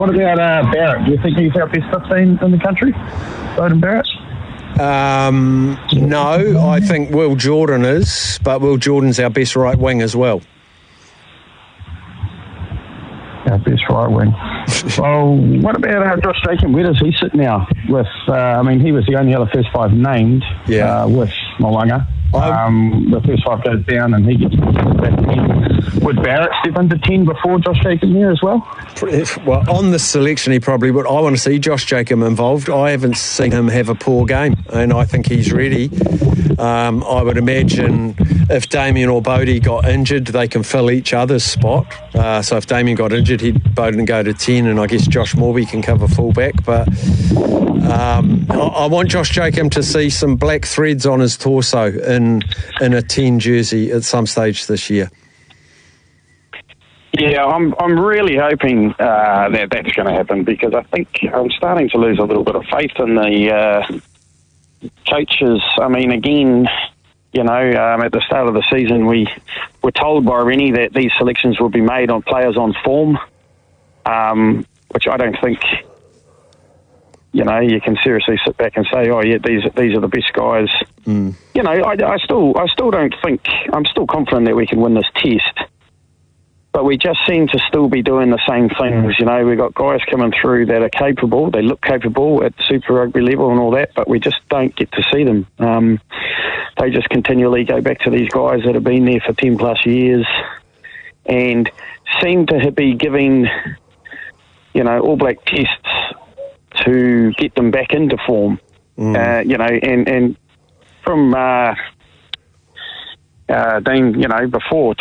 What about Barrett? Do you think he's our best 15 in the country? Beauden Barrett? No, I think Will Jordan is, but Will Jordan's our best right wing as well. Our best right wing. Well, what about Josh Jacob? Where does he sit now? With, he was the only other first five named with Mo'unga. The first five goes down and he gets back again. Would Barrett step into 10 before Josh Jacob here as well? Well, on the selection he probably would. I want to see Josh Jacob involved. I haven't seen him have a poor game and I think he's ready. I would imagine if Damien or Bodie got injured, they can fill each other's spot. So if Damien got injured, Beauden go to 10 and I guess Josh Morby can cover fullback. But I want Josh Jacob to see some black threads on his torso in a 10 jersey at some stage this year. Yeah, I'm really hoping that that's going to happen because I think I'm starting to lose a little bit of faith in the coaches. I mean, again, at the start of the season, we were told by Rennie that these selections will be made on players on form, which I don't think, you can seriously sit back and say, oh, yeah, these are the best guys. Mm. I still don't think, I'm still confident that we can win this test. But we just seem to still be doing the same things. We've got guys coming through that are capable. They look capable at Super Rugby level and all that, but we just don't get to see them. They just continually go back to these guys that have been there for 10 plus years and seem to be giving, All Black tests to get them back into form. And from Dean, before